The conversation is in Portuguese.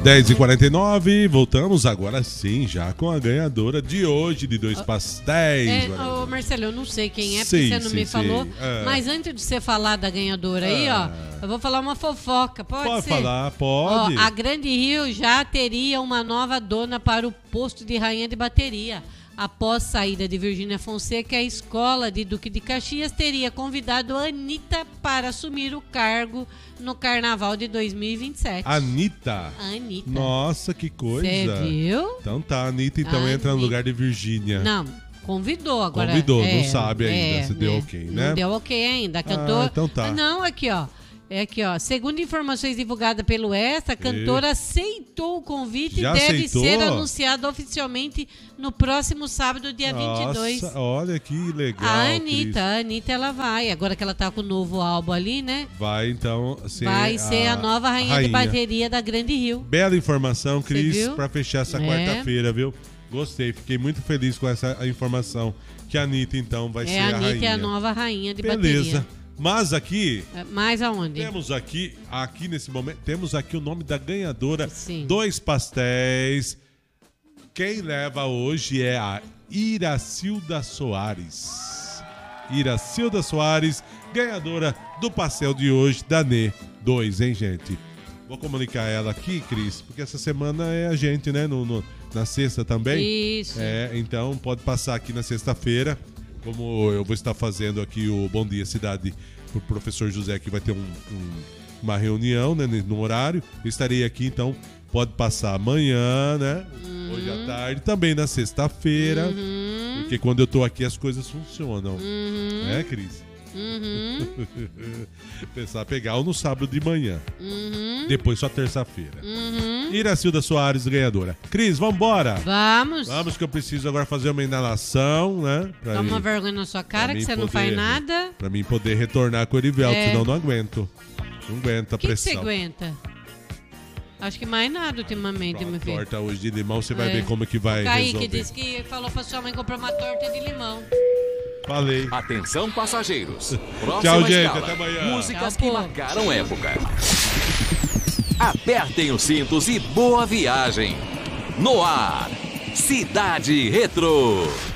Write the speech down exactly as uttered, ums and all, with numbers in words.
dez e quarenta e nove, voltamos agora sim, já com a ganhadora de hoje de dois pastéis. É, ô Marcelo, eu não sei quem é, porque Sim, você não sim, me sim. falou. É. Mas antes de você falar da ganhadora aí, ó, eu vou falar uma fofoca. Pode, Pode ser? falar, Ó, pode. a Grande Rio já teria uma nova dona para o posto de rainha de bateria. Após saída de Virgínia Fonseca, a escola de Duque de Caxias teria convidado a Anitta para assumir o cargo no Carnaval de dois mil e vinte e sete. Anitta. Anitta. Nossa, que coisa. Você viu? Então tá, a Anitta então A entra no Anitta. lugar de Virgínia. Não, convidou agora. Convidou, é, não sabe ainda é, se deu é, ok, né? Não deu ok ainda. A cantora... Ah, então tá. Ah, não, aqui ó. É aqui, ó. Segundo informações divulgadas pelo Extra, a cantora aceitou o convite Já e deve aceitou? ser anunciada oficialmente no próximo sábado, dia vinte e dois. Nossa, olha que legal. A Cris. Anitta, a Anitta, ela vai. Agora que ela tá com o novo álbum ali, né? Vai então ser vai ser a, nova rainha, rainha de bateria da Grande Rio. Bela informação, Cris, viu? pra fechar essa É. quarta-feira, viu? Gostei, fiquei muito feliz com essa informação. Que a Anitta então vai É, ser a a Anitta rainha. é a nova rainha de Beleza. bateria. Mas aqui, É, mais aonde? temos aqui, aqui nesse momento, temos aqui o nome da ganhadora. Sim. Dois pastéis. Quem leva hoje é a Iracilda Soares. Iracilda Soares, ganhadora do pastel de hoje da N E dois, hein, gente? Vou comunicar ela aqui, Cris, porque essa semana é a gente, né? No, no- na sexta também. Isso. É, então pode passar aqui na sexta-feira, como eu vou estar fazendo aqui o Bom Dia Cidade pro professor José, que vai ter um- um- uma reunião, né, no horário. Eu estarei aqui, então pode passar amanhã, né? Uhum. Hoje à tarde, também na sexta-feira. Uhum. Porque quando eu tô aqui as coisas funcionam. Uhum. É, Cris? Uhum. Pensar pegar ou no sábado de manhã. Uhum. Depois só terça-feira. Uhum. Iracilda Soares, ganhadora. Cris, vambora! Vamos. Vamos que eu preciso agora fazer uma inalação, né? Pra Toma mim- vergonha na sua cara pra que mim você não poder- faz nada. Pra mim poder retornar com o Erivelto, É. senão não aguento. Não aguenta a O que que você pressão. aguenta? Acho que mais nada ultimamente, Pronto, meu filho. torta hoje de limão, você vai É. ver como é que vai O Kaique resolver. disse que falou pra sua mãe comprar uma torta de limão. Falei. Atenção, passageiros. Próxima Tchau, gente. escala. Até amanhã. Músicas Tchau, que pô. marcaram época. Apertem os cintos e boa viagem. No ar, Cidade Retro.